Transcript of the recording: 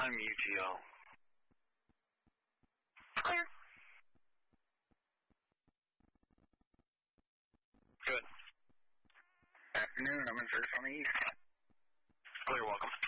I'm UTO. Clear. Good. Afternoon, I'm in service on the east. Clear, welcome.